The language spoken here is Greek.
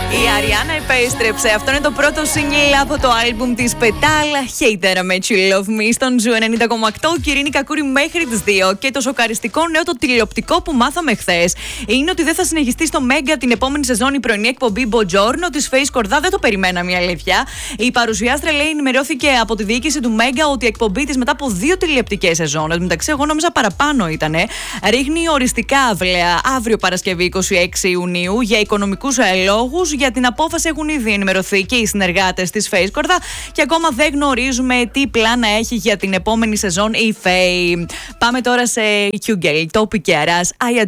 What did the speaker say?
Η Αριάννα επέστρεψε. Αυτό είναι το πρώτο single από το άλμπουμ της Πετάλα. Hater, I met you love me. Στον Ζου 90,8. Κυρίνη Κακούρη μέχρι τις 2. Και το σοκαριστικό νέο, το τηλεοπτικό που μάθαμε χθες, είναι ότι δεν θα συνεχιστεί στο Μέγκα την επόμενη σεζόν η πρωινή εκπομπή Μποτζόρνο της Face Κορδά. Δεν το περιμέναμε, η αλήθεια. Η παρουσιάστρια, λέει, ενημερώθηκε από τη διοίκηση του Μέγκα ότι η εκπομπή της μετά από 2 τηλεοπτικές σεζόν, μεταξύ εγώ νόμιζα παραπάνω ήτανε, ρίχνει οριστικά αυλαία αύριο Παρασκευή 26 Ιουνίου για οικονομικούς λόγους. Για την απόφαση έχουν ήδη ενημερωθεί και οι συνεργάτες της Face Κορδά και ακόμα δεν γνωρίζουμε τι πλάνα έχει για την επόμενη σεζόν η Faye. Πάμε τώρα σε Hugel, το Πικέρας,